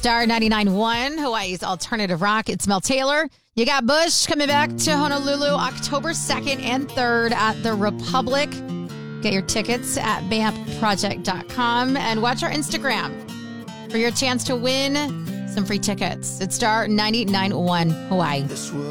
Star 99.1, Hawaii's alternative rock. It's Mel Taylor. You got Bush coming back to Honolulu October 2nd and 3rd at the Republic. Get your tickets at vampproject.com and watch our Instagram for your chance to win some free tickets. It's Star 99.1 Hawaii.